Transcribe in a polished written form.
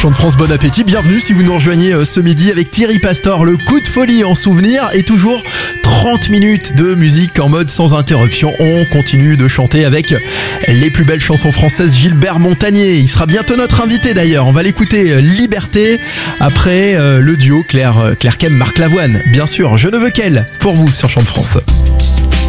Chant de France, bon appétit, bienvenue si vous nous rejoignez ce midi avec Thierry Pastor, le coup de folie en souvenir et toujours 30 minutes de musique en mode sans interruption. On continue de chanter avec les plus belles chansons françaises, Gilbert Montagné. Il sera bientôt notre invité d'ailleurs, on va l'écouter, Liberté, après le duo Claire Kem, Marc Lavoine. Bien sûr, Je ne veux qu'elle, pour vous sur Chant de France.